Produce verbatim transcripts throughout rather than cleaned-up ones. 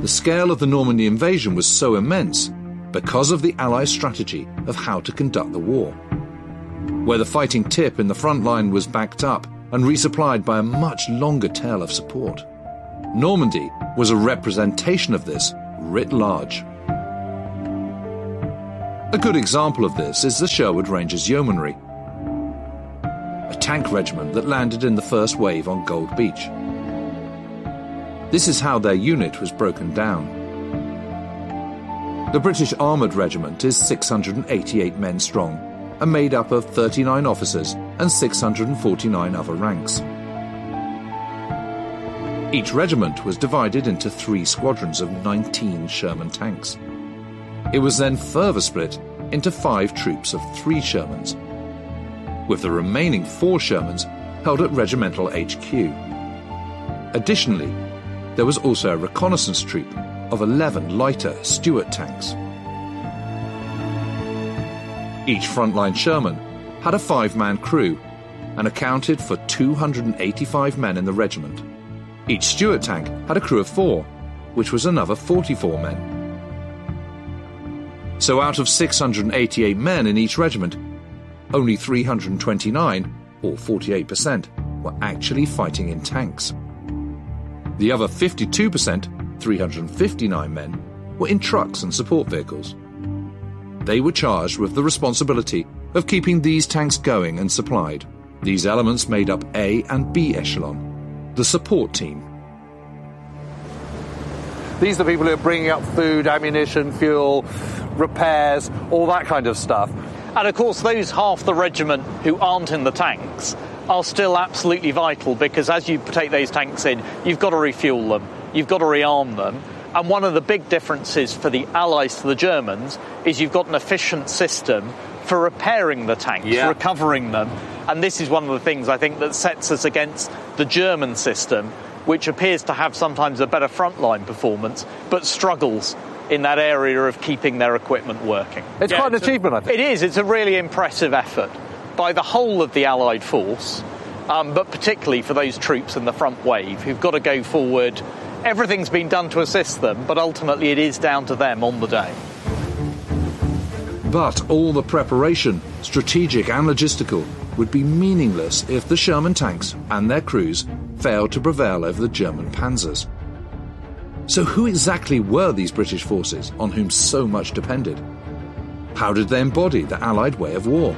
The scale of the Normandy invasion was so immense because of the Allies' strategy of how to conduct the war. Where the fighting tip in the front line was backed up and resupplied by a much longer tail of support. Normandy was a representation of this writ large. A good example of this is the Sherwood Rangers Yeomanry, a tank regiment that landed in the first wave on Gold Beach. This is how their unit was broken down. The British Armoured Regiment is six hundred eighty-eight men strong and made up of thirty-nine officers and six hundred forty-nine other ranks. Each regiment was divided into three squadrons of nineteen Sherman tanks. It was then further split into five troops of three Shermans, with the remaining four Shermans held at regimental H Q. Additionally, there was also a reconnaissance troop of eleven lighter Stuart tanks. Each frontline Sherman had a five-man crew and accounted for two hundred eighty-five men in the regiment. Each Stuart tank had a crew of four, which was another forty-four men. So out of six hundred eighty-eight men in each regiment, only three hundred twenty-nine, or forty-eight percent, were actually fighting in tanks. The other fifty-two percent, three hundred fifty-nine men, were in trucks and support vehicles. They were charged with the responsibility of keeping these tanks going and supplied. These elements made up A and B echelon, the support team. These are the people who are bringing up food, ammunition, fuel, repairs, all that kind of stuff. And of course, those half the regiment who aren't in the tanks are still absolutely vital, because as you take those tanks in, you've got to refuel them, you've got to rearm them. And one of the big differences for the Allies to the Germans is you've got an efficient system for repairing the tanks, yeah. recovering them. And this is one of the things I think that sets us against the German system, which appears to have sometimes a better frontline performance, but struggles in that area of keeping their equipment working. It's yeah, quite an it's achievement, a, I think. It is. It's a really impressive effort by the whole of the Allied force, um, but particularly for those troops in the front wave who've got to go forward. Everything's been done to assist them, but ultimately it is down to them on the day. But all the preparation, strategic and logistical, would be meaningless if the Sherman tanks and their crews failed to prevail over the German panzers. So who exactly were these British forces on whom so much depended? How did they embody the Allied way of war?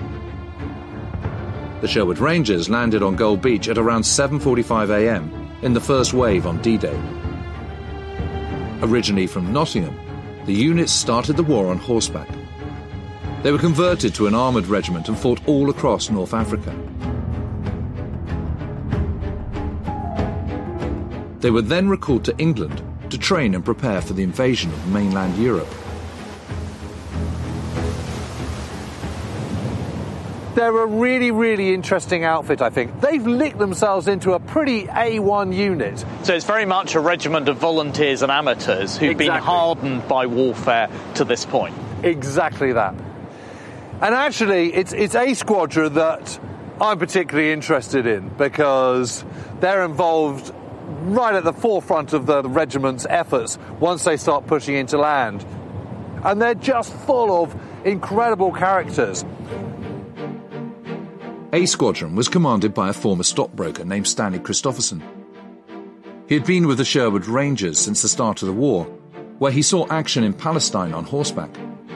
The Sherwood Rangers landed on Gold Beach at around seven forty-five a m in the first wave on D-Day. Originally from Nottingham, the units started the war on horseback. They were converted to an armoured regiment and fought all across North Africa. They were then recalled to England to train and prepare for the invasion of mainland Europe. They're a really, really interesting outfit, I think. They've licked themselves into a pretty A one unit. So it's very much a regiment of volunteers and amateurs who've exactly. been hardened by warfare to this point. Exactly that. And actually, it's, it's a squadron that I'm particularly interested in, because they're involved right at the forefront of the regiment's efforts once they start pushing into land. And they're just full of incredible characters. A Squadron was commanded by a former stockbroker named Stanley Christopherson. He had been with the Sherwood Rangers since the start of the war, where he saw action in Palestine on horseback.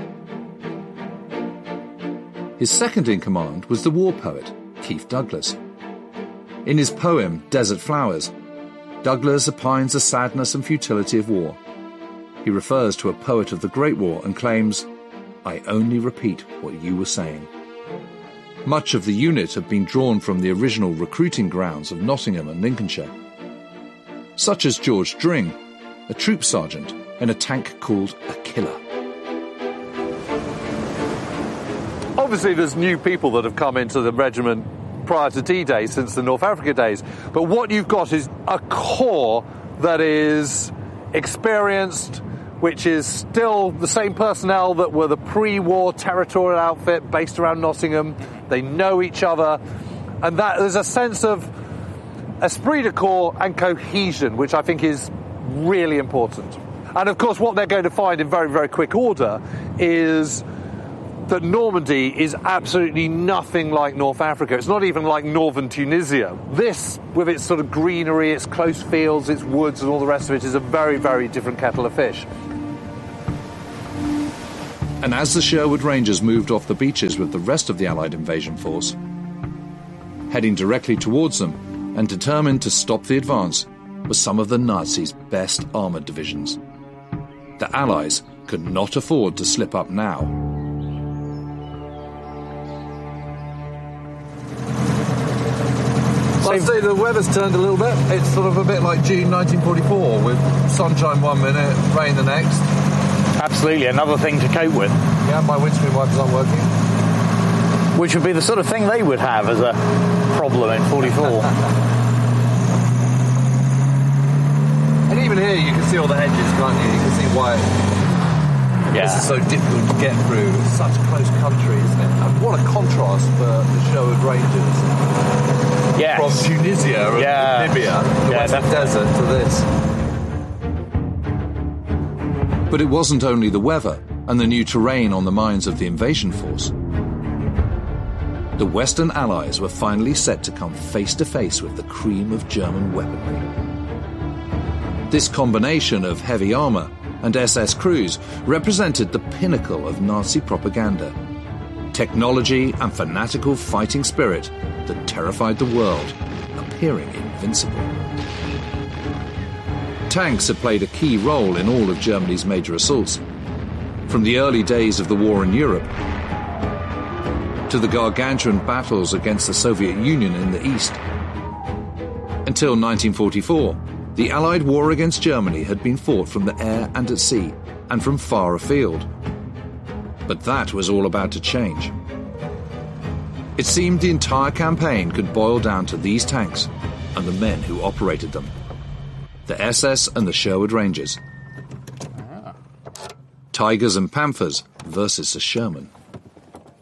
His second in command was the war poet, Keith Douglas. In his poem, Desert Flowers, Douglas opines the sadness and futility of war. He refers to a poet of the Great War and claims, "I only repeat what you were saying." Much of the unit had been drawn from the original recruiting grounds of Nottingham and Lincolnshire, such as George Dring, a troop sergeant in a tank called a Killer. Obviously, there's new people that have come into the regiment prior to D-Day since the North Africa days, but what you've got is a core that is experienced, which is still the same personnel that were the pre-war territorial outfit based around Nottingham. They know each other, and that there's a sense of esprit de corps and cohesion, which I think is really important. And of course, what they're going to find in very, very quick order is that Normandy is absolutely nothing like North Africa. It's not even like northern Tunisia. This, with its sort of greenery, its close fields, its woods and all the rest of it, is a very, very different kettle of fish. And as the Sherwood Rangers moved off the beaches with the rest of the Allied invasion force, heading directly towards them and determined to stop the advance were some of the Nazis' best armoured divisions. The Allies could not afford to slip up now. I'd say the weather's turned a little bit. It's sort of a bit like June nineteen forty-four, with sunshine one minute, rain the next. Absolutely, another thing to cope with. Yeah, my windscreen wipers aren't working. Which would be the sort of thing they would have as a problem in forty-four. And even here you can see all the hedges, can't you? You can see why yeah. this is so difficult to get through. It's such close country, isn't it? And what a contrast for the Sherwood Rangers. Yes. From Tunisia and yeah. Libya, the yeah, Western Desert, to this. But it wasn't only the weather and the new terrain on the minds of the invasion force. The Western Allies were finally set to come face to face with the cream of German weaponry. This combination of heavy armour and S S crews represented the pinnacle of Nazi propaganda. Technology and fanatical fighting spirit that terrified the world, appearing invincible. Tanks had played a key role in all of Germany's major assaults, from the early days of the war in Europe to the gargantuan battles against the Soviet Union in the East. Until nineteen forty-four, the Allied war against Germany had been fought from the air and at sea, and from far afield. But that was all about to change. It seemed the entire campaign could boil down to these tanks and the men who operated them. The S S and the Sherwood Rangers. Tigers and Panthers versus the Sherman.